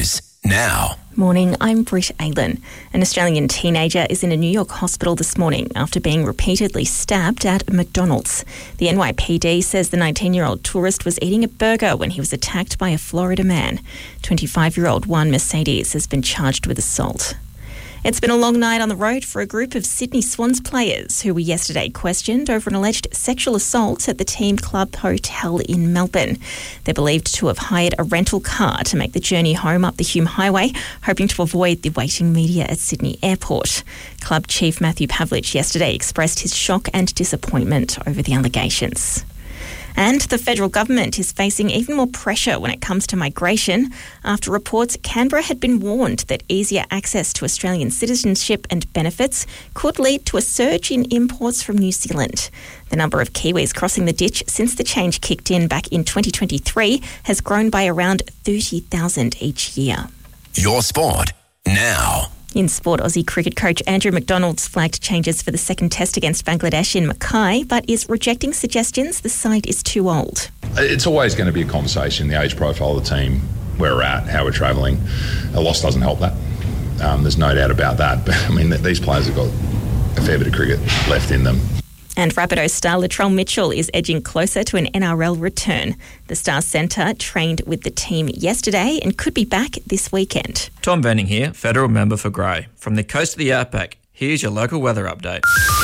Now. Morning, I'm Britt Aylan. An Australian teenager is in a New York hospital this morning after being repeatedly stabbed at a McDonald's. The NYPD says the 19-year-old tourist was eating a burger when he was attacked by a Florida man. 25-year-old Juan Mercedes has been charged with assault. It's been a long night on the road for a group of Sydney Swans players who were yesterday questioned over an alleged sexual assault at the Team Club Hotel in Melbourne. They're believed to have hired a rental car to make the journey home up the Hume Highway, hoping to avoid the waiting media at Sydney Airport. Club chief Matthew Pavlich yesterday expressed his shock and disappointment over the allegations. And the federal government is facing even more pressure when it comes to migration after reports Canberra had been warned that easier access to Australian citizenship and benefits could lead to a surge in imports from New Zealand. The number of Kiwis crossing the ditch since the change kicked in back in 2023 has grown by around 30,000 each year. Your sport now. In sport, Aussie cricket coach Andrew McDonald's flagged changes for the second test against Bangladesh in Mackay, but is rejecting suggestions the side is too old. It's always going to be a conversation, the age profile of the team, where we're at, how we're travelling. A loss doesn't help that. There's no doubt about that. But, I mean, these players have got a fair bit of cricket left in them. And Rabbitohs star Latrell Mitchell is edging closer to an NRL return. The Stars centre trained with the team yesterday and could be back this weekend. Tom Venning here, federal member for Grey. From the coast of the outback, here's your local weather update.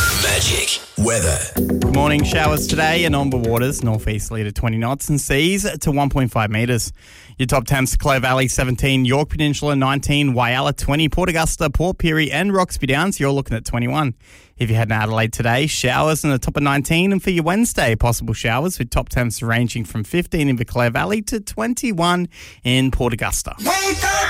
Magic weather. Good morning. Showers today and on waters, northeasterly to 20 knots and seas to 1.5 metres. Your top temps, Clover Valley 17, York Peninsula 19, Whyalla 20, Port Augusta, Port Pirie and Roxby Downs, you're looking at 21. If you head to Adelaide today, showers in the top of 19, and for your Wednesday, possible showers with top temps ranging from 15 in the Clare Valley to 21 in Port Augusta. Wake up!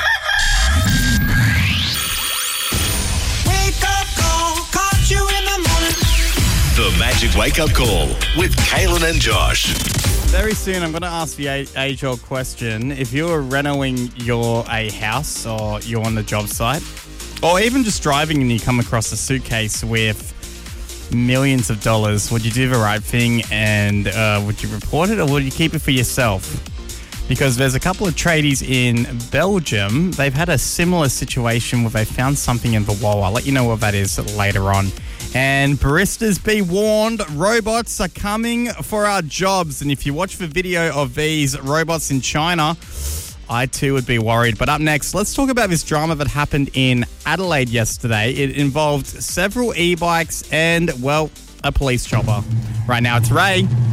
Wake up call, caught you in the morning. The Magic Wake Up Call with Kaylin and Josh. Very soon, I'm going to ask the age-old question. If you're renovating a house or you're on the job site, or even just driving and you come across a suitcase with millions of dollars, would you do the right thing and would you report it or would you keep it for yourself? Because there's a couple of tradies in Belgium. They've had a similar situation where they found something in the wall. I'll let you know what that is later on. And baristas, be warned, robots are coming for our jobs. And if you watch the video of these robots in China, I too would be worried. But up next, let's talk about this drama that happened in Adelaide yesterday. It involved several e-bikes and, well, a police chopper. Right now, it's Ray.